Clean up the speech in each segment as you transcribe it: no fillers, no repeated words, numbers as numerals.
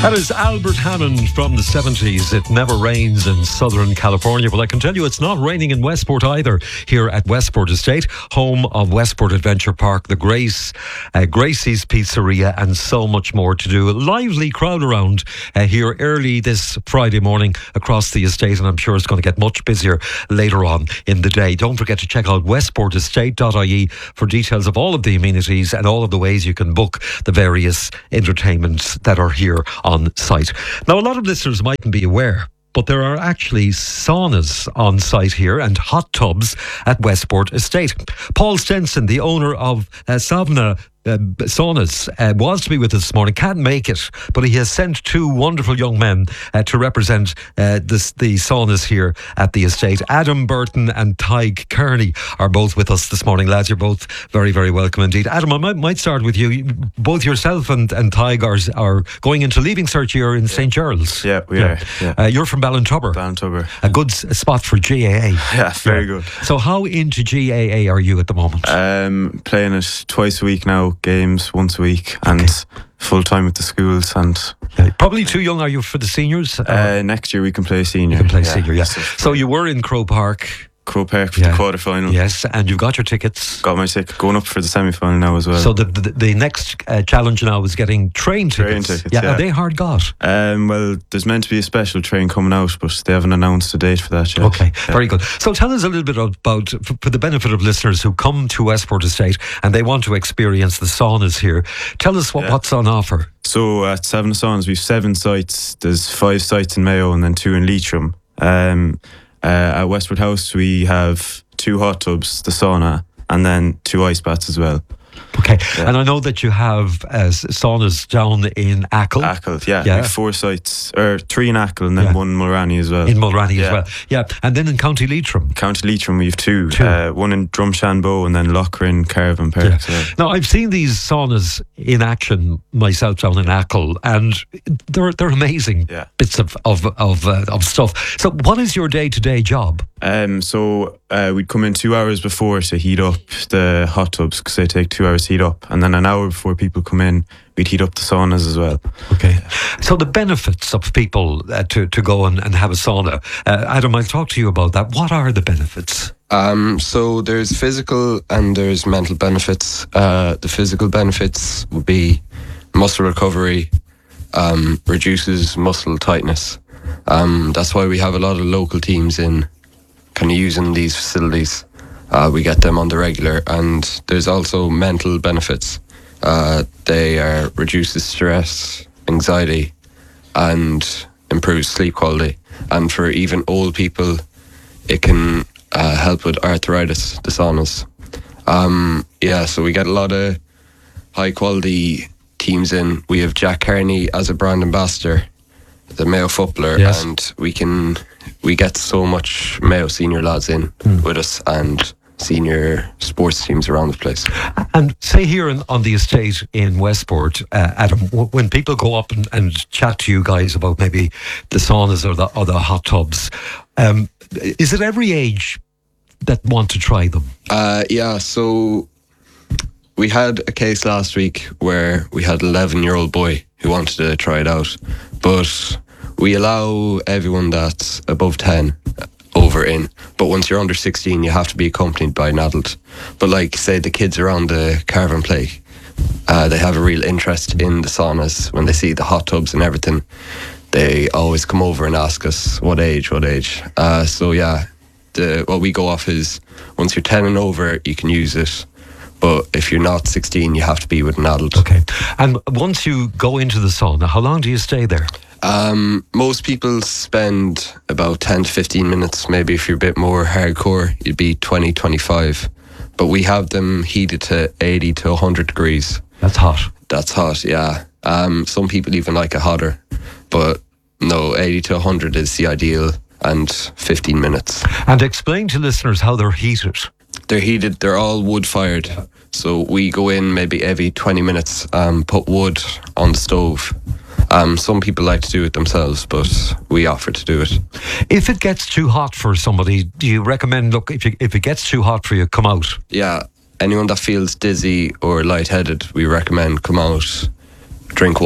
That is Albert Hammond from the 70s. It never rains in Southern California, but I can tell you it's not raining in Westport either, here at Westport Estate, home of Westport Adventure Park, the Gracie's Pizzeria, and so much more to do. A lively crowd around here early this Friday morning across the estate, and I'm sure it's going to get much busier later on in the day. Don't forget to check out westportestate.ie for details of all of the amenities and all of the ways you can book the various entertainments that are here on site. Now, a lot of listeners mightn't be aware, but there are actually saunas on site here and hot tubs at Westport Estate. Paul Stenson, the owner of Savna Saunas, was to be with us this morning, can't make it, but he has sent two wonderful young men to represent the saunas here at the estate. Adam Burton and Tig Kearney are both with us this morning. Lads, you're both very, very welcome indeed. Adam, I might start with you. Both yourself and Tig are going into Leaving Cert year in St. Gerald's. Yeah, we are. Yeah. You're from Ballintubber. Ballintubber. A good spot for GAA. Yeah, very good. So how into GAA are you at the moment? Playing it twice a week now, games once a week, and full time with the schools. And probably too young, are you, for the seniors? Next year we can play senior. You can play senior, yeah. So you were in Croke Park for the quarter-final. Yes, and you've got your tickets. Got my ticket, going up for the semi-final now as well. So the next challenge now is getting train tickets. Yeah, are they hard got? Well, there's meant to be a special train coming out, but they haven't announced a date for that yet. Okay, very good. So tell us a little bit about, for the benefit of listeners who come to Westport Estate and they want to experience the saunas here, tell us what's on offer. So at Savna Saunas, we've 7 sites. There's 5 sites in Mayo and then 2 in Leitrim. At Westwood House, we have 2 hot tubs, the sauna, and then 2 ice baths as well. Okay, and I know that you have saunas down in Achill. Achill, yeah. We have 4 sites, or 3 in Achill and then 1 in Mulranny as well. In Mulranny as well, yeah. And then in County Leitrim. County Leitrim, we have 2. 1 in Drumshanbo and then Lochran, Caravan Park. Yeah. So. Now, I've seen these saunas in action myself down in Achill, and they're amazing bits of stuff. So what is your day-to-day job? So we'd come in 2 hours before to heat up the hot tubs, because they take 2 hours to heat up, and then an hour before people come in, we'd heat up the saunas as well. Okay. So the benefits of people to go and have a sauna. Adam, I'll talk to you about that. What are the benefits? So there's physical and there's mental benefits. The physical benefits would be muscle recovery, reduces muscle tightness. That's why we have a lot of local teams in kind of using these facilities. We get them on the regular, and there's also mental benefits. They reduces stress, anxiety, and improves sleep quality. And for even old people, it can help with arthritis, the saunas. So we get a lot of high quality teams in. We have Jack Kearney as a brand ambassador, the Mayo footballer, and we get so much Mayo senior lads in with us, and senior sports teams around the place. And say here on the estate in Westport, Adam, when people go up and chat to you guys about maybe the saunas or the hot tubs, is it every age that want to try them? So we had a case last week where we had an 11-year-old boy who wanted to try it out, but we allow everyone that's above 10 over in, but once you're under 16 you have to be accompanied by an adult. But like, say the kids around the Caravan Play, they have a real interest in the saunas. When they see the hot tubs and everything, they always come over and ask us what age. What we go off is once you're 10 and over you can use it, but if you're not 16 you have to be with an adult. Okay. And once you go into the sauna, how long do you stay there? Most people spend about 10 to 15 minutes. Maybe if you're a bit more hardcore, you'd be 20, 25. But we have them heated to 80 to 100 degrees. That's hot. That's hot, yeah. Some people even like it hotter. But no, 80 to 100 is the ideal, and 15 minutes. And explain to listeners how they're heated. They're heated, they're all wood-fired. So we go in maybe every 20 minutes, put wood on the stove. Some people like to do it themselves, but we offer to do it. If it gets too hot for somebody, do you recommend, if it gets too hot for you, come out? Yeah, anyone that feels dizzy or lightheaded, we recommend come out, drink water,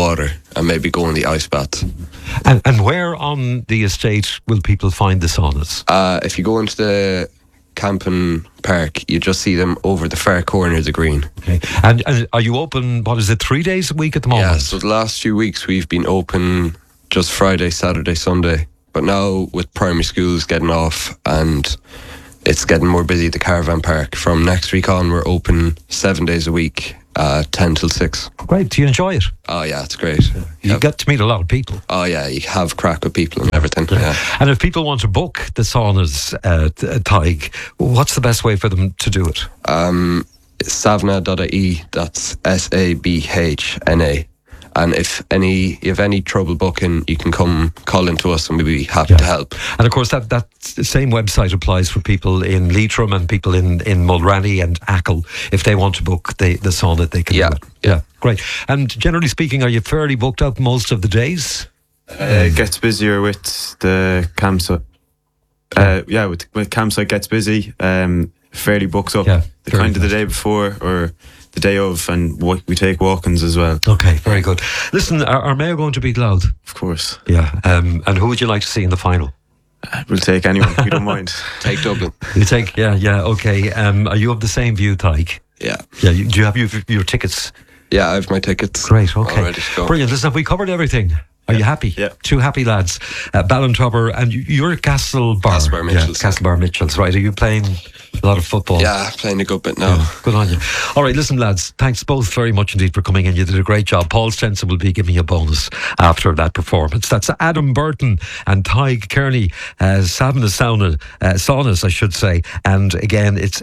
and maybe go in the ice bath. And where on the estate will people find the saunas? If you go into the camping park, you just see them over the far corner of the green. Okay. And are you open, 3 days a week at the moment? Yeah, so the last few weeks we've been open just Friday, Saturday, Sunday. But now with primary schools getting off and it's getting more busy at the caravan park, from next week on we're open 7 days a week, 10 till 6. Great. Do you enjoy it? Oh yeah, it's great. You get to meet a lot of people. Oh yeah, you have crack with people and everything. Yeah. And if people want to book the saunas, Tig, what's the best way for them to do it? Savna.ie, that's SABHNA. And if you have any trouble booking, you can come call into us and we'll be happy to help. And of course, that same website applies for people in Leitrim and people in Mulranny and Achill. If they want to book the sauna, they can do it. Yeah, great. And generally speaking, are you fairly booked up most of the days? It gets busier with the campsite. With campsite gets busy. Fairly booked up. Yeah, the kind of the day before or the day of, and we take walk-ins as well. Okay, very good. Listen, are Mayo going to beat Louth? Of course. Yeah. And who would you like to see in the final? We'll take anyone. We don't mind. Take Dublin. You take, okay. Are you of the same view, Tig? Yeah. Yeah. Do you have your tickets? Yeah, I have my tickets. Great. Okay. All ready to go. Brilliant. Listen, have we covered everything? Are you happy? Yeah. Two happy lads. Ballintubber, and you're at Castlebar. Castlebar Mitchells. Yeah, Castlebar Mitchells, right? Are you playing a lot of football? Yeah, playing a good bit now. Yeah, good on you. All right, listen, lads, thanks both very much indeed for coming in. You did a great job. Paul Stenson will be giving you a bonus after that performance. That's Adam Burton and Tig Kearney, Saunas, I should say. And again, it's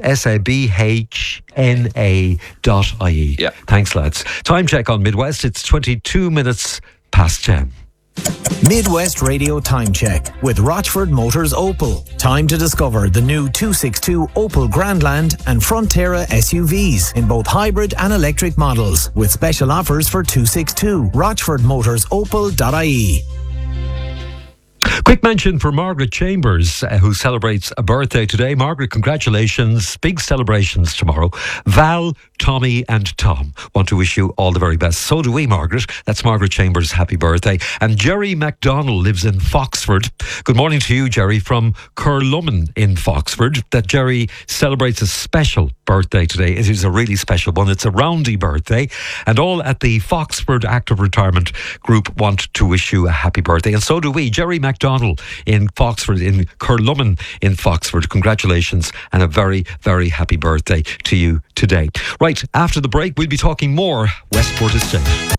SABHNA.ie. Yeah. Thanks, lads. Time check on Midwest. It's 22 minutes past 10. Midwest Radio Time Check with Rochford Motors Opel. Time to discover the new 262 Opel Grandland and Frontera SUVs in both hybrid and electric models with special offers for 262. RochfordMotorsOpel.ie. Quick mention for Margaret Chambers, who celebrates a birthday today. Margaret, congratulations. Big celebrations tomorrow. Val, Tommy and Tom want to wish you all the very best. So do we, Margaret. That's Margaret Chambers' happy birthday. And Jerry MacDonald lives in Foxford. Good morning to you, Jerry, from Curlumman in Foxford. That Jerry celebrates a special birthday today. It is a really special one. It's a roundy birthday. And all at the Foxford Active Retirement Group want to wish you a happy birthday. And so do we. Jerry MacDonald in Foxford, in Curlumman in Foxford. Congratulations and a very, very happy birthday to you today. Right, after the break, we'll be talking more Westport Estate.